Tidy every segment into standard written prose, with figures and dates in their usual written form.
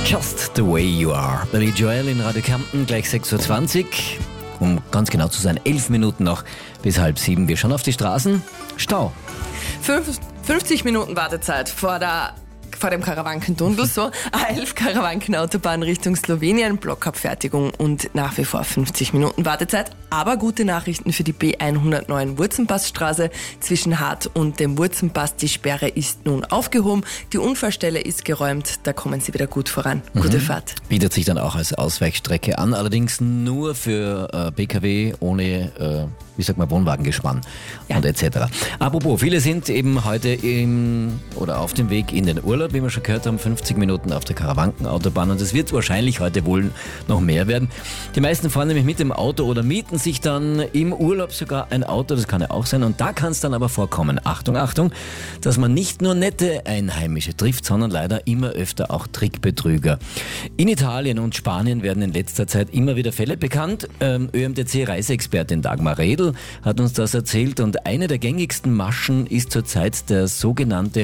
Just the way you are. Billy Joel in Radio Kärnten, gleich 6.20 Uhr. Um ganz genau zu sein, 11 Minuten noch bis 6:30. Wir schauen auf die Straßen. Stau. 50 Minuten Wartezeit vor dem Karawankentunnel, so A11 Karawankenautobahn Richtung Slowenien, Blockabfertigung und nach wie vor 50 Minuten Wartezeit. Aber gute Nachrichten für die B109 Wurzenpassstraße zwischen Hart und dem Wurzenpass. Die Sperre ist nun aufgehoben, die Unfallstelle ist geräumt, da kommen Sie wieder gut voran. Gute Fahrt. Bietet sich dann auch als Ausweichstrecke an, allerdings nur für Pkw ohne, Wohnwagengespann und etc. Apropos, viele sind eben heute auf dem Weg in den Urlaub, wie wir schon gehört haben, 50 Minuten auf der Karawankenautobahn, und es wird wahrscheinlich heute wohl noch mehr werden. Die meisten fahren nämlich mit dem Auto oder mieten sich dann im Urlaub sogar ein Auto, das kann ja auch sein, und da kann es dann aber vorkommen, Achtung, Achtung, dass man nicht nur nette Einheimische trifft, sondern leider immer öfter auch Trickbetrüger. In Italien und Spanien werden in letzter Zeit immer wieder Fälle bekannt. ÖMTC-Reiseexpertin Dagmar Redl hat uns das erzählt, und eine der gängigsten Maschen ist zurzeit der sogenannte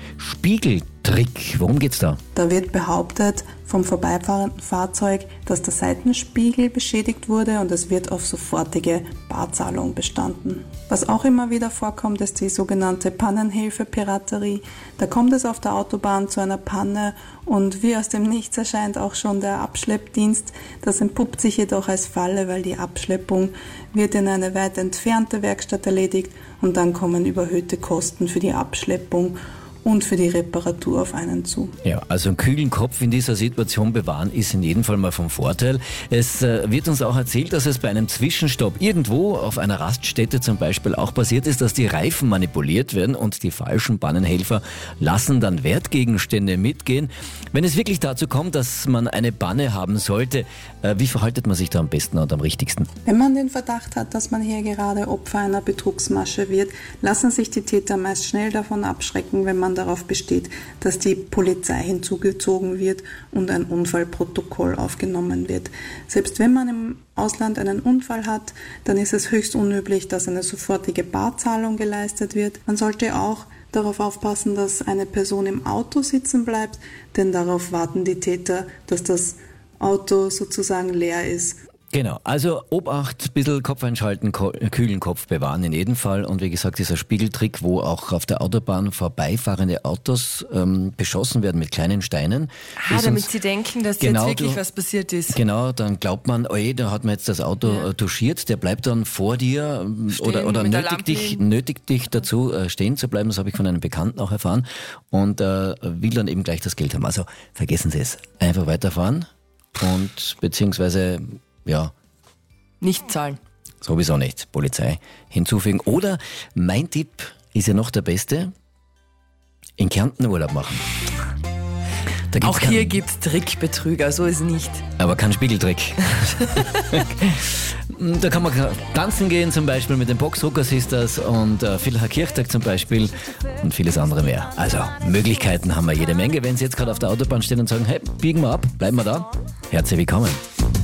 Spiegeltrick. Worum geht's da? Da wird behauptet vom vorbeifahrenden Fahrzeug, dass der Seitenspiegel beschädigt wurde, und es wird auf sofortige Barzahlung bestanden. Was auch immer wieder vorkommt, ist die sogenannte Pannenhilfe-Piraterie. Da kommt es auf der Autobahn zu einer Panne, und wie aus dem Nichts erscheint auch schon der Abschleppdienst. Das entpuppt sich jedoch als Falle, weil die Abschleppung wird in eine weit entfernte Werkstatt erledigt, und dann kommen überhöhte Kosten für die Abschleppung und für die Reparatur auf einen zu. Ja, also einen kühlen Kopf in dieser Situation bewahren ist in jedem Fall mal vom Vorteil. Es wird uns auch erzählt, dass es bei einem Zwischenstopp irgendwo auf einer Raststätte zum Beispiel auch passiert ist, dass die Reifen manipuliert werden, und die falschen Pannenhelfer lassen dann Wertgegenstände mitgehen. Wenn es wirklich dazu kommt, dass man eine Panne haben sollte, wie verhaltet man sich da am besten und am richtigsten? Wenn man den Verdacht hat, dass man hier gerade Opfer einer Betrugsmasche wird, lassen sich die Täter meist schnell davon abschrecken, wenn man darauf besteht, dass die Polizei hinzugezogen wird und ein Unfallprotokoll aufgenommen wird. Selbst wenn man im Ausland einen Unfall hat, dann ist es höchst unüblich, dass eine sofortige Barzahlung geleistet wird. Man sollte auch darauf aufpassen, dass eine Person im Auto sitzen bleibt, denn darauf warten die Täter, dass das Auto sozusagen leer ist. Genau, also Obacht, ein bisschen Kopf einschalten, kühlen Kopf bewahren in jedem Fall. Und wie gesagt, dieser Spiegeltrick, wo auch auf der Autobahn vorbeifahrende Autos beschossen werden mit kleinen Steinen. Damit sie denken, dass jetzt wirklich was passiert ist. Genau, dann glaubt man, da hat man jetzt das Auto touchiert, der bleibt dann vor dir oder nötigt dich dazu, stehen zu bleiben. Das habe ich von einem Bekannten auch erfahren, und will dann eben gleich das Geld haben. Also vergessen Sie es, einfach weiterfahren und beziehungsweise nicht zahlen. Sowieso nicht. Polizei hinzufügen. Oder mein Tipp ist ja noch der beste: in Kärnten Urlaub machen. Auch hier gibt es Trickbetrüger, so ist nicht. Aber kein Spiegeltrick. Da kann man tanzen gehen, zum Beispiel mit den Boxhooker Sisters und Villach Kirchtag zum Beispiel und vieles andere mehr. Also Möglichkeiten haben wir jede Menge. Wenn Sie jetzt gerade auf der Autobahn stehen und sagen, hey, biegen wir ab, bleiben wir da, herzlich willkommen.